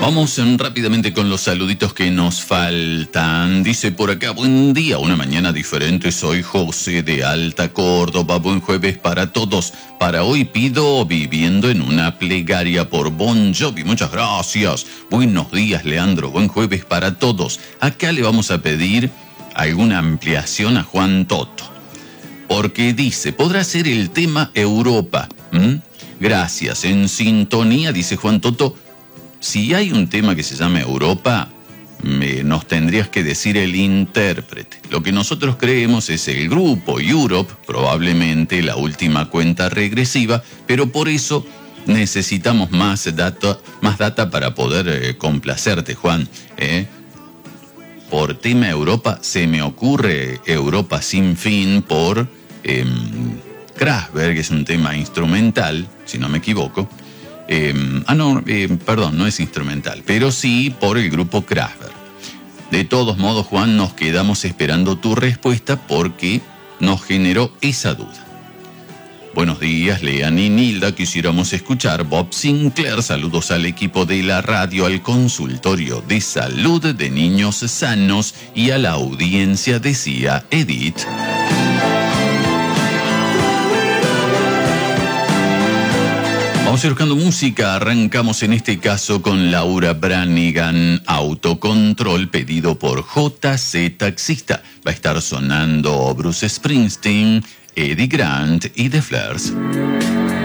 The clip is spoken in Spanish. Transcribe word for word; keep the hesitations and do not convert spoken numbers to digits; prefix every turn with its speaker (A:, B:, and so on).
A: Vamos en, rápidamente con los saluditos que nos faltan. Dice por acá, buen día, una mañana diferente. Soy José de Alta Córdoba. Buen jueves para todos. Para hoy pido Viviendo en una plegaria por Bon Jovi. Muchas gracias. Buenos días, Leandro. Buen jueves para todos. Acá le vamos a pedir alguna ampliación a Juan Toto, porque dice, podrá ser el tema Europa. ¿Mm? Gracias. En sintonía, dice Juan Toto. Si hay un tema que se llama Europa, me, nos tendrías que decir el intérprete. Lo que nosotros creemos es el grupo Europe, probablemente la última cuenta regresiva, pero por eso necesitamos más data, más data para poder eh, complacerte, Juan. ¿eh? Por tema Europa, se me ocurre Europa sin fin por eh, Kraftwerk, que es un tema instrumental, si no me equivoco. Eh, ah, no, eh, perdón, no es instrumental, pero sí por el grupo Kraftwerk. De todos modos, Juan, nos quedamos esperando tu respuesta porque nos generó esa duda. Buenos días, Lean y Nilda. Quisiéramos escuchar Bob Sinclair. Saludos al equipo de la radio, al consultorio de salud de niños sanos y a la audiencia, decía Edith. Vamos a ir buscando música. Arrancamos en este caso con Laura Branigan, Autocontrol, pedido por J C Taxista. Va a estar sonando Bruce Springsteen, Eddie Grant y The Flairs.